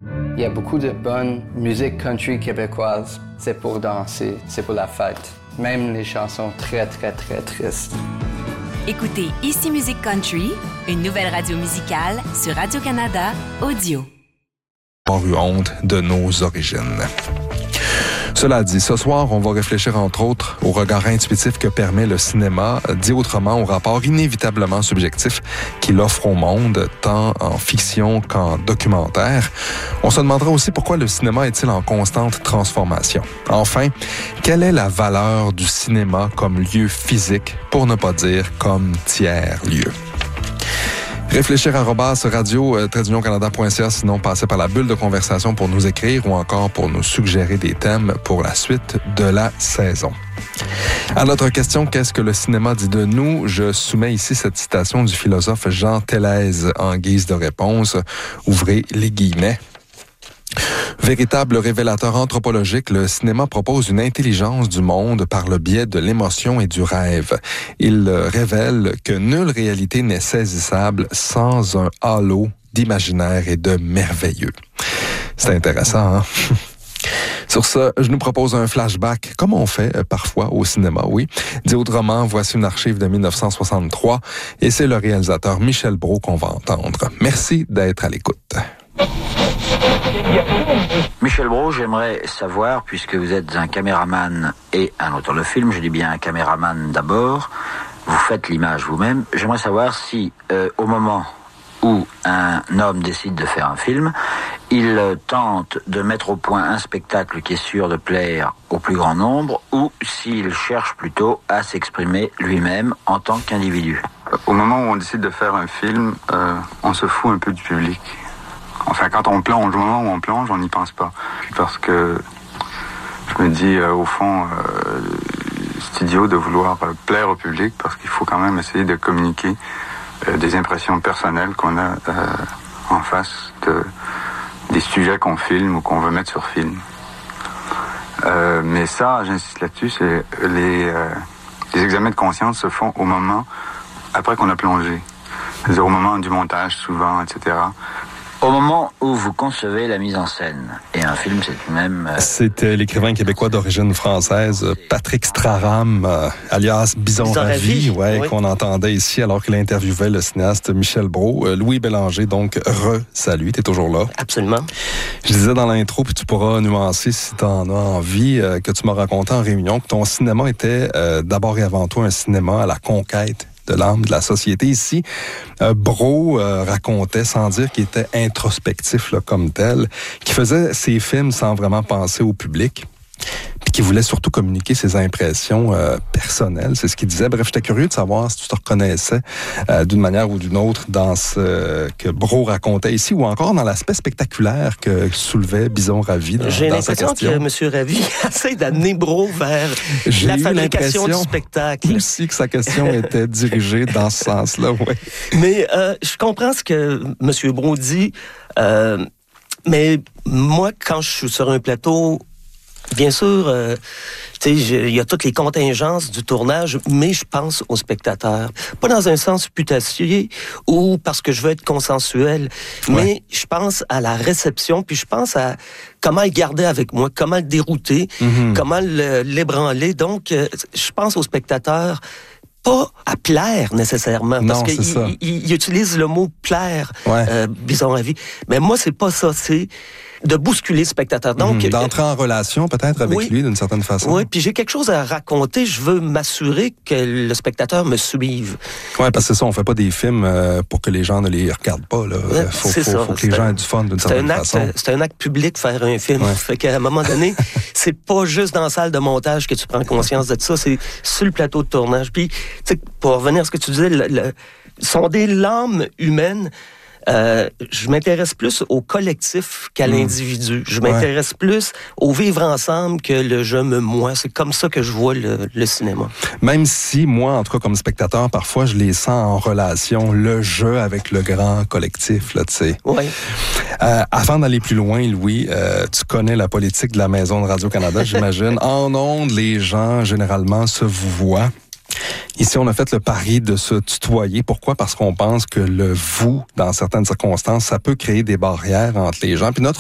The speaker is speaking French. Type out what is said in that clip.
Il y a beaucoup de bonne musique country québécoise. C'est pour danser, c'est pour la fête. Même les chansons très, très, très tristes. Écoutez Ici Musique Country, une nouvelle radio musicale sur Radio-Canada Audio. Avoir eu honte de nos origines. Cela dit, ce soir, on va réfléchir entre autres au regard intuitif que permet le cinéma, dit autrement au rapport inévitablement subjectif qu'il offre au monde, tant en fiction qu'en documentaire. On se demandera aussi pourquoi le cinéma est-il en constante transformation. Enfin, quelle est la valeur du cinéma comme lieu physique, pour ne pas dire comme tiers-lieu? Réfléchir @radio-canada.ca, sinon passez par la bulle de conversation pour nous écrire ou encore pour nous suggérer des thèmes pour la suite de la saison. À notre question, qu'est-ce que le cinéma dit de nous? Je soumets ici cette citation du philosophe Jean Tellez en guise de réponse. Ouvrez les guillemets. Véritable révélateur anthropologique, le cinéma propose une intelligence du monde par le biais de l'émotion et du rêve. Il révèle que nulle réalité n'est saisissable sans un halo d'imaginaire et de merveilleux. C'est intéressant, hein? Sur ce, je nous propose un flashback, comme on fait parfois au cinéma, oui. Dit autrement, voici une archive de 1963 et c'est le réalisateur Michel Brault qu'on va entendre. Merci d'être à l'écoute. Michel Brault, j'aimerais savoir, puisque vous êtes un caméraman et un auteur de film, je dis bien un caméraman d'abord, vous faites l'image vous-même, j'aimerais savoir si au moment où un homme décide de faire un film, il tente de mettre au point un spectacle qui est sûr de plaire au plus grand nombre, ou s'il cherche plutôt à s'exprimer lui-même en tant qu'individu. Au moment où on décide de faire un film, on se fout un peu du public. Enfin, quand on plonge, au moment où on plonge, on n'y pense pas. Parce que je me dis, au fond, c'est idiot de vouloir plaire au public, parce qu'il faut quand même essayer de communiquer des impressions personnelles qu'on a en face des sujets qu'on filme ou qu'on veut mettre sur film. Mais ça, j'insiste là-dessus, c'est les examens de conscience se font au moment après qu'on a plongé. C'est-à-dire au moment du montage, souvent, etc. Au moment où vous concevez la mise en scène, et un film, c'est tout de même... C'était l'écrivain québécois d'origine française, Patrick Straram, alias Bison Ravi, qu'on entendait ici alors qu'il interviewait le cinéaste Michel Brault. Louis Bélanger, donc, salut, t'es toujours là? Absolument. Je disais dans l'intro, puis tu pourras nuancer si t'en as envie, que tu m'as raconté en réunion que ton cinéma était d'abord et avant tout un cinéma à la conquête de l'âme de la société. Ici, Brault racontait, sans dire qu'il était introspectif là, comme tel, qu'il faisait ses films sans vraiment penser au public, puis qu'il voulait surtout communiquer ses impressions personnelles, c'est ce qu'il disait. Bref, j'étais curieux de savoir si tu te reconnaissais d'une manière ou d'une autre dans ce que Brault racontait ici, ou encore dans l'aspect spectaculaire que soulevait Bison Ravi dans sa question. J'ai l'impression que M. Ravi essaie d'amener Brault vers la fabrication du spectacle. Aussi que sa question était dirigée dans ce sens-là, oui. Mais je comprends ce que M. Brault dit, mais moi, quand je suis sur un plateau, bien sûr, il y a toutes les contingences du tournage, mais je pense aux spectateurs. Pas dans un sens putassier ou parce que je veux être consensuel, mais je pense à la réception, puis je pense à comment le garder avec moi, comment le dérouter, comment l'ébranler. Donc, je pense aux spectateurs, pas à plaire nécessairement, parce qu'il utilise le mot plaire, Bison Ravi. Mais moi, c'est pas ça, c'est de bousculer le spectateur. Donc, d'entrer en relation peut-être avec lui d'une certaine façon. Oui, puis j'ai quelque chose à raconter. Je veux m'assurer que le spectateur me suive. Oui, parce que c'est ça, on fait pas des films pour que les gens ne les regardent pas. Il faut que les gens aient du fun d'une certaine façon. C'est un acte public faire un film. Fait qu'à un moment donné, c'est pas juste dans la salle de montage que tu prends conscience de ça, c'est sur le plateau de tournage. Puis, pour revenir à ce que tu disais, sonder l'âme humaine, je m'intéresse plus au collectif qu'à l'individu. Je m'intéresse plus au vivre ensemble que le je me moi. C'est comme ça que je vois le cinéma. Même si, moi, en tout cas, comme spectateur, parfois, je les sens en relation, le jeu avec le grand collectif, là, tu sais. Oui. Avant d'aller plus loin, Louis, tu connais la politique de la Maison de Radio-Canada, j'imagine. En ondes, les gens, généralement, se vouvoient. Ici, on a fait le pari de se tutoyer. Pourquoi? Parce qu'on pense que le « vous », dans certaines circonstances, ça peut créer des barrières entre les gens. Puis notre